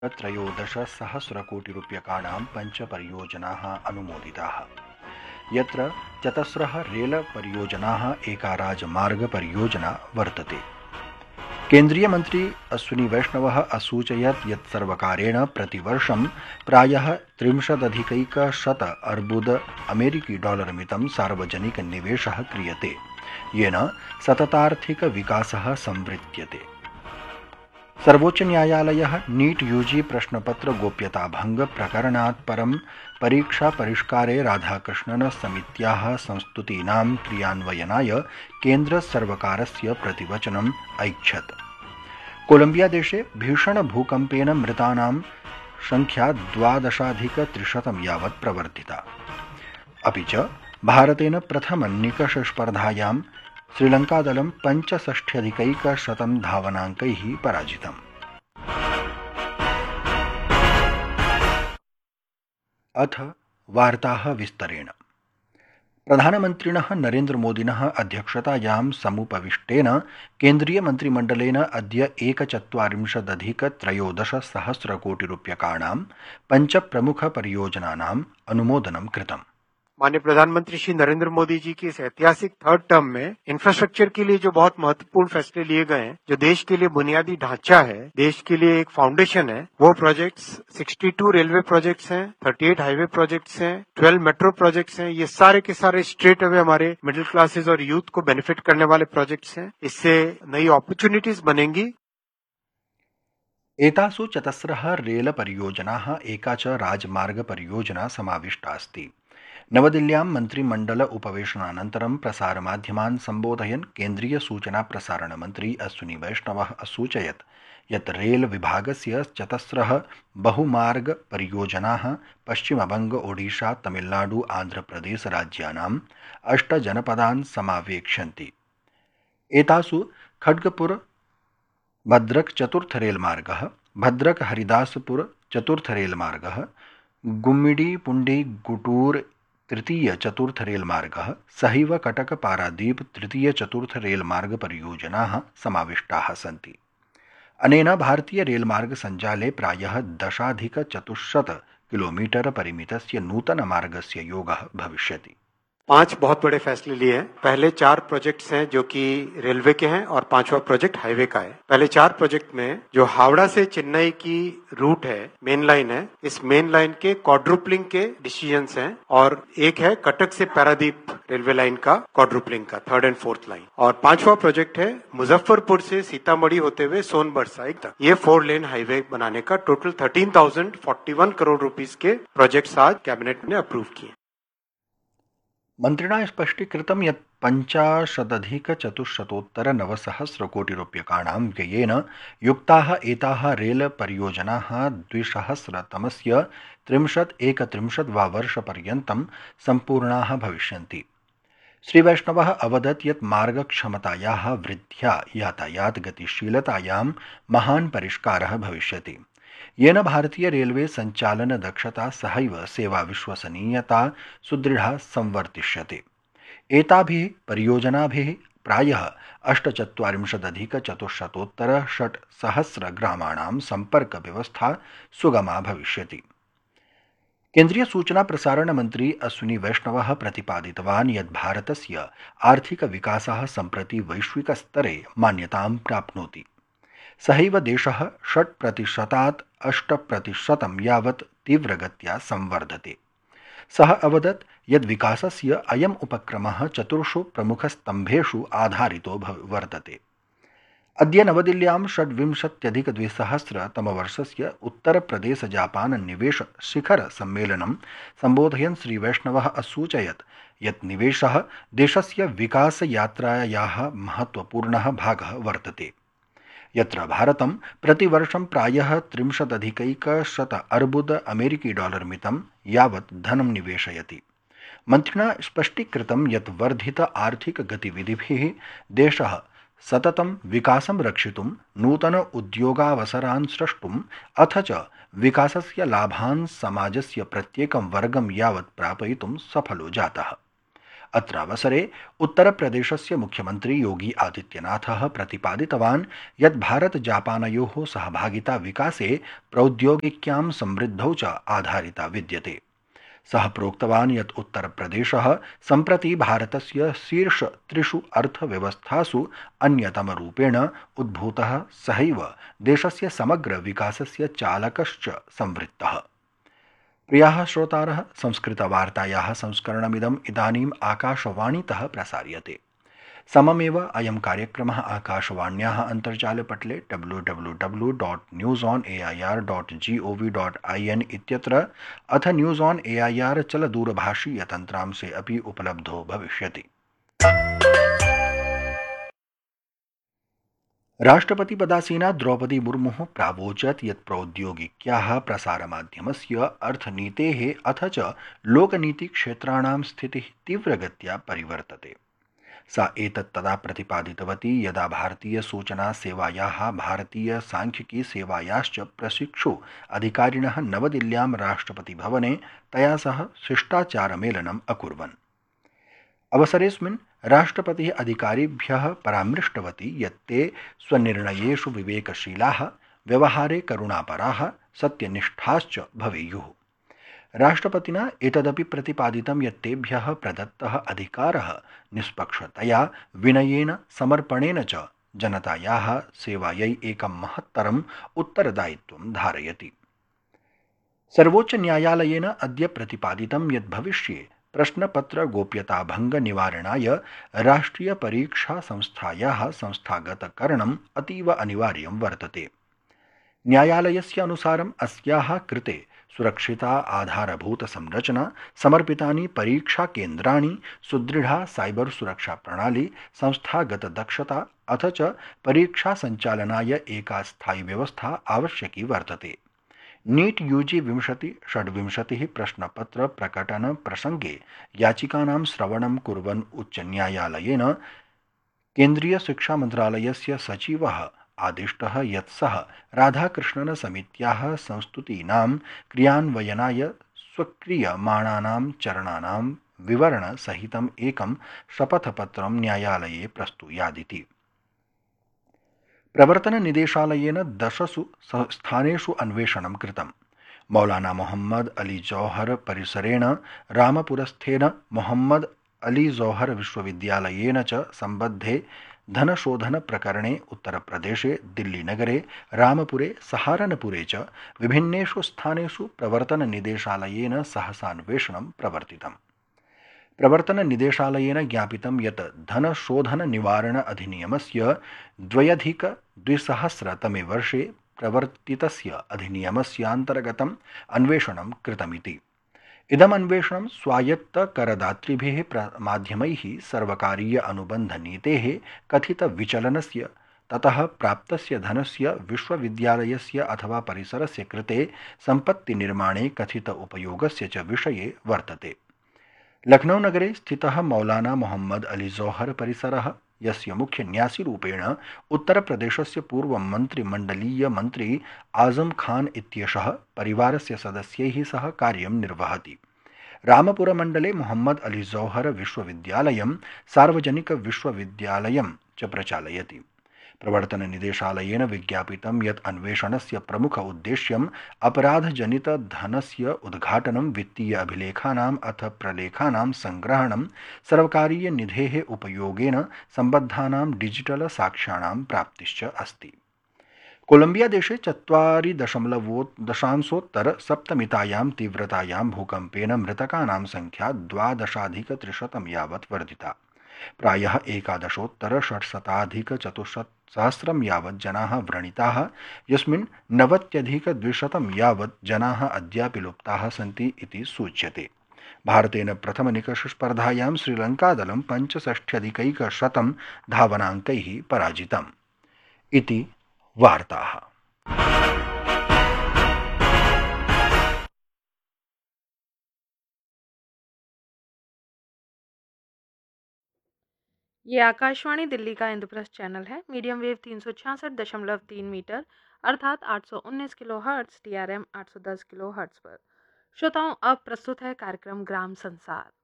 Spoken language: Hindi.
त्रयोदशसहस्रकोटिरूप्यकाणां पञ्चपरियोजनाः अनुमोदिताः, यत्र चतस्रः रेलपरियोजनाः एका राजमार्गपरियोजना वर्तते। केन्द्रीयमन्त्री अश्विनीवैष्णवः असूचयत् यत् सर्वकारेण प्रतिवर्षं प्रायः 30 अर्बुद अमेरिकी डॉलर मितं सार्वजनिकनिवेशः क्रियते, येन सततार्थिकविकासः संवृत्यते। सर्वोच्चन्यायालयः नीट यूजी प्रश्नपत्र गोप्यताभंग प्रकरणात् परं परीक्षापरिष्कारे राधाकृष्णन समित्याः संस्तुतीनां क्रियान्वयनाय केन्द्रसर्वकारस्य प्रतिवचनम् ऐच्छत्। कोलम्बियादेशे भीषणभूकम्पेन मृतानां संख्या 12,300 यावत् प्रवर्धिता। अपि च भारतेन प्रथमनिकषस्पर्धायां श्रीलङ्कादलं 65,100 धावनाङ्कैः पराजितम्। अथ वार्ताः विस्तरेण। प्रधानमन्त्रिणः नरेन्द्रमोदिनः अध्यक्षतायां समुपविष्टेन केन्द्रीयमन्त्रिमण्डलेन अद्य 41,13,13,000,000,000 पञ्चप्रमुखपरियोजनानाम् अनुमोदनं कृतम्। माननीय प्रधानमंत्री श्री नरेंद्र मोदी जी की इस ऐतिहासिक थर्ड टर्म में इंफ्रास्ट्रक्चर के लिए जो बहुत महत्वपूर्ण फैसले लिए गए हैं, जो देश के लिए बुनियादी ढांचा है, देश के लिए एक फाउंडेशन है, वो प्रोजेक्ट्स 62 रेलवे प्रोजेक्ट्स हैं, 38 हाईवे प्रोजेक्ट्स हैं, 12 मेट्रो प्रोजेक्ट्स हैं। ये सारे के सारे स्ट्रेट अवे हमारे मिडिल क्लासेस और यूथ को बेनिफिट करने वाले प्रोजेक्ट्स हैं। इससे नई अपॉर्चुनिटीज बनेंगी। एतासु चतस्रः रेलपरियोजनाः एका च राजमार्गपरियोजना समाविष्टा अस्ति। नवदिल्ल्यां मन्त्रिमण्डल उपवेशनानन्तरं प्रसारमाध्यमान् सम्बोधयन् केन्द्रीय सूचना प्रसारण मन्त्री अश्विनी वैष्णवः असूचयत् यत् रेल विभागस्य चतस्रः बहुमार्ग परियोजनाः पश्चिमबंग, ओडिशा, तमिलनाडु, आन्ध्रप्रदेश राज्यानां 8 जनपदान् समावेक्ष्यन्ति। एतासु खड्गपुर भद्रक चतुर्थ रेलमार्गः, भद्रक हरिदासपुर चतुर्थ रेलमार्गः, गुम्मिडी पुंडी गुटूर तृतीय चतुर्थ रेलमार्गः सहैव कटक पारादीप तृतीय चतुर्थ रेलमार्ग परियोजनाः समाविष्टाः सन्ति। अनेन भारतीय रेलमार्ग संजाले प्रायः 10,400 किलोमीटर परिमितस्य नूतनमार्गस्य योगः भविष्यति। 5 बहुत बड़े फैसले लिए हैं। पहले 4 प्रोजेक्ट्स हैं जो कि रेलवे के हैं और 5वां प्रोजेक्ट हाईवे का है। पहले 4 प्रोजेक्ट में जो हावड़ा से चेन्नई की रूट है, मेन लाइन है, इस मेन लाइन के क्वाड्रुपलिंग के डिसीजंस हैं और एक है कटक से पारादीप रेलवे लाइन का क्वाड्रुपलिंग का 3rd एंड 4th लाइन। और 5वां प्रोजेक्ट है मुजफ्फरपुर से सीतामढ़ी होते हुए सोनभद्र साइड तक ये 4 लेन हाईवे बनाने का। टोटल 13,041 करोड़ रुपीस के प्रोजेक्ट्स आज कैबिनेट ने अप्रूव किए। मन्त्रिणा स्पष्टीकृतं यत् 50,400,900,कोटिरूप्यकाणां व्ययेन युक्ताः एताः रेलपरियोजनाः 2030 वा वर्षपर्यन्तं सम्पूर्णाः भविष्यन्ति। श्रीवैष्णवः अवदत् यत् मार्गक्षमतायाः वृद्ध्या यातायातगतिशीलतायां महान् परिष्कारः भविष्यति, येन भारतीय रेलवे संचालन दक्षता सहैव सेवा विश्वसनीयता सुदृढ़ा संवर्तिष्यते। एताभिः परियोजनाभिः प्रायः 48,400,600 ग्रामाणां संपर्क व्यवस्था सुगमा भविष्यति। केन्द्रीय सूचना प्रसारण मंत्री अश्विनी वैष्णवः प्रतिपादितवान् यत् भारतस्य आर्थिक विकासः सम्प्रति वैश्विक स्तरे मान्यतां प्राप्नोति। सहैव देशः 6% 8% यावत् तीव्रगत्या संवर्धते। सः अवदत् यत् विकासस्य अयम् उपक्रमः 4 प्रमुखस्तम्भेषु आधारितो वर्तते। अद्य नवदिल्ल्यां 26,200 तमवर्षस्य उत्तरप्रदेश जापान निवेश शिखर सम्मेलनं सम्बोधयन् श्रीवैष्णवः असूचयत् यत् निवेशः देशस्य विकासयात्रायाः महत्वपूर्णः भागः वर्तते, यत्र भारतं प्रतिवर्षं प्रायः 30,100 अर्बुद अमेरिकी डॉलर मितं यावत् धनं निवेशयति। मन्त्रिणा स्पष्टीकृतं यत् वर्धित आर्थिक गतिविधिभिः देशः सततं विकासं रक्षितुं, नूतन उद्योगावसरान् सृष्टुम् अथ च विकासस्य लाभान् समाजस्य प्रत्येकं वर्गं यावत् प्रापयितुं सफलो जातः। अत्रावसरे उत्तरप्रदेशस्य मुख्यमन्त्री योगी आदित्यनाथः प्रतिपादितवान् यत् भारत जापानयोः सहभागिता विकासे प्रौद्योगिक्यां समृद्धौ च आधारिता विद्यते। सः प्रोक्तवान् यत् उत्तरप्रदेशः सम्प्रति भारतस्य शीर्ष त्रिषु अर्थव्यवस्थासु अन्यतमरूपेण उद्भूतः सहैव देशस्य समग्र विकासस्य चालकश्च संवृत्तः। प्रियाः श्रोतारः, संस्कृतवार्तायाः संस्करणमिदम् इदानीम् आकाशवाणीतः प्रसार्यते। सममेव अयं कार्यक्रमः आकाशवाण्याः अन्तर्जालपटले www.newsonair.gov.in इत्यत्र अथ न्यूज़ ऑन एआईआर चलदूरभाषीयतन्त्रांशे अपि उपलब्धो भविष्यति। राष्ट्रपतिपदासीना द्रौपदी मुर्मुः प्रावोचत् यत् प्रौद्योगिक्याः प्रसारमाध्यमस्य अर्थनीतेः अथ च लोकनीतिक्षेत्राणां स्थितिः तीव्रगत्या परिवर्तते। सा एतत् तदा प्रतिपादितवती यदा भारतीयसूचनासेवायाः भारतीयसाङ्ख्यिकीसेवायाश्च प्रशिक्षु अधिकारिणः नवदिल्ल्यां राष्ट्रपतिभवने तया सह शिष्टाचारमेलनम् अकुर्वन्। अवसरेऽस्मिन् राष्ट्रपतिः अधिकारिभ्यः परामृष्टवती यत् ते स्वनिर्णयेषु विवेकशीलाः, व्यवहारे करुणापराः, सत्यनिष्ठाश्च भवेयुः। राष्ट्रपतिना एतदपि प्रतिपादितं यत् तेभ्यः प्रदत्तः अधिकारः निष्पक्षतया, विनयेन, समर्पणेन च जनतायाः सेवायै एकं महत्तरम् उत्तरदायित्वं धारयति। सर्वोच्चन्यायालयेन अद्य प्रतिपादितं यत् भविष्ये प्रश्नपत्र गोप्यताभङ्ग निवारणाय राष्ट्रियपरीक्षासंस्थायाः संस्थागतकरणम् अतीव अनिवार्यं वर्तते। न्यायालयस्य अनुसारम् अस्याः कृते सुरक्षिता आधारभूतसंरचना, समर्पितानि परीक्षाकेन्द्राणि, सुदृढा साइबर सुरक्षा प्रणाली, संस्थागतदक्षता अथ च परीक्षासञ्चालनाय एका स्थायी व्यवस्था आवश्यकी वर्तते। नीट यूजी 2026 प्रश्नपत्र प्रकटन प्रसंगे याचिकानां श्रवणं कुर्वन् उच्चन्यायालयेन केन्द्रीय शिक्षा मन्त्रालयस्य सचिवः आदिष्टः यत् सः राधाकृष्णन समित्याः संस्तुतीनां क्रियान्वयनाय स्वीक्रियमाणानां चरणानां विवरणसहितम् एकं शपथपत्रं न्यायालये प्रस्तुयादिति। प्रवर्तननिदेशालयेन 10 स्थानेषु अन्वेषणं कृतम्। मौलाना मोहम्मद अली जौहर परिसरेण रामपुरस्थेन मोहम्मद अली जौहर विश्वविद्यालयेन च सम्बद्धे धनशोधन प्रकरणे उत्तरप्रदेशे दिल्लीनगरे, रामपुरे, सहारनपुरे च विभिन्नेषु स्थानेषु प्रवर्तननिदेशालयेन सहसान्वेषणं प्रवर्तितम्। प्रवर्तननिदेशालयेन ज्ञापितं यत् धनशोधननिवारण अधिनियमस्य 2020 वर्षे प्रवर्तितस्य अधिनियमस्यान्तर्गतम् अन्वेषणं कृतमिति। इदम् अन्वेषणं स्वायत्तकरदातृभिः माध्यमैः सर्वकारीय अनुबन्धनीतेः कथितविचलनस्य, ततः प्राप्तस्य धनस्य विश्वविद्यालयस्य अथवा परिसरस्य कृते सम्पत्तिनिर्माणे कथित उपयोगस्य च विषये वर्तते। लखनऊ नगरे स्थितः मौलाना मोहम्मद अली जौहर परिसरः, यस्य मुख्य न्यासीरूपेण उत्तरप्रदेशस्य पूर्वं मन्त्रिमण्डलीय मन्त्री आजम खान इत्येषः परिवारस्य सदस्यैः सह कार्यं निर्वहति। रामपुरमण्डले मोहम्मद अली जौहर विश्वविद्यालयं सार्वजनिकविश्वविद्यालयं च प्रचालयति। प्रवर्तननिदेशालयेन विज्ञापितं यत् अन्वेषणस्य प्रमुख उद्देश्यम् अपराधजनितधनस्य उद्घाटनं, वित्तीय अभिलेखानाम् अथ प्रलेखानां संग्रहणं, सर्वकारीयनिधेः उपयोगेन सम्बद्धानां डिजिटल साक्ष्याणां प्राप्तिश्च अस्ति। कोलम्बिया देशे 4.7 तीव्रतायां भूकम्पेन मृतकानां संख्या 12,300 यावत् वर्धिता। प्रायः 11,600 यावत् जनाः व्रणिताः, यस्मिन् 90,200 यावत् जनाः अद्यापि लुप्ताः सन्ति इति सूच्यते। भारतेन प्रथमनिकषस्पर्धायां श्रीलङ्कादलं 65,100 धावनाङ्कैः पराजितम् इति वार्ताः। ये आकाशवाणी दिल्ली का इंद्रप्रस्थ चैनल है। मीडियम वेव 366.3 मीटर अर्थात 819 किलोहर्ट्ज़, TRM 810 किलोहर्ट्ज़ पर। श्रोताओं, अब प्रस्तुत है कार्यक्रम ग्राम संसार।